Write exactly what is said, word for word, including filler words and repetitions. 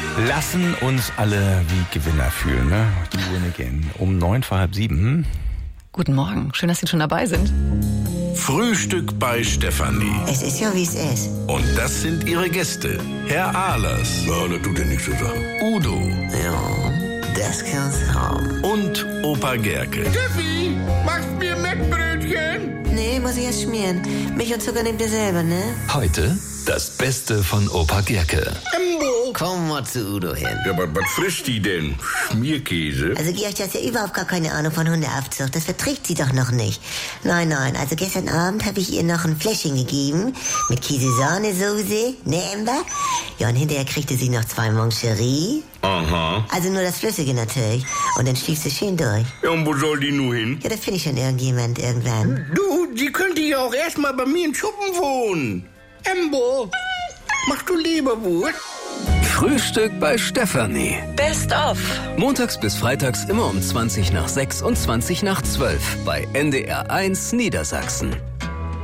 Lassen uns alle wie Gewinner fühlen, ne? You win again. Um neun vor halb sieben. Guten Morgen, schön, dass Sie schon dabei sind. Frühstück bei Stefanie. Es ist ja, wie es ist. Und das sind ihre Gäste. Herr Ahlers. Ja, das tut ja nichts zu sagen. Udo. Ja, das kann's haben. Und Opa Gerke. Steffi, machst mir Mettbrötchen? Nee, muss ich erst schmieren. Milch und Zucker nehmt ihr selber, ne? Heute das Beste von Opa Gerke. Embo. Komm mal zu Udo hin. Ja, aber was frisst die denn? Schmierkäse? Also Georg hat ja überhaupt gar keine Ahnung von Hundeaufzucht. Das verträgt sie doch noch nicht. Nein, nein, also gestern Abend habe ich ihr noch ein Fläschchen gegeben. Mit Käse-Sahnesoße, ne Ember? Ja, und hinterher kriegte sie noch zwei Moncherie. Aha. Also nur das Flüssige natürlich. Und dann schlief sie schön durch. Ja, und wo soll die nur hin? Ja, das finde ich schon irgendjemand irgendwann. Du, die könnte ja auch erstmal bei mir in Schuppen wohnen. Embo, machst du Leberwurst? Frühstück bei Stefanie. Best of. Montags bis freitags immer um zwanzig nach sechs und zwanzig nach zwölf bei N D R eins Niedersachsen.